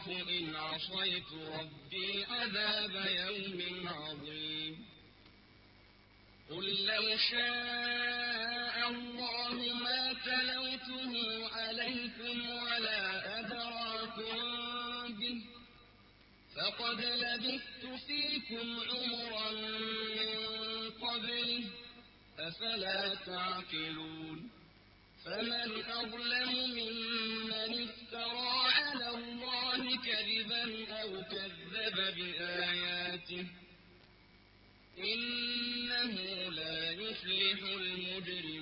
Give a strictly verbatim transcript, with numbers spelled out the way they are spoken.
أخاف إن عصيت ربي عذاب يوم عظيم قل لو شاء الله ما تلوته عليكم ولا أدراكم به فقد لبثت فيكم عمرا من قبله أفلا تعقلون فمن أظلم ممن افترى على الله كذبا أو كذب بآياته إنه لا يفلح المجرمون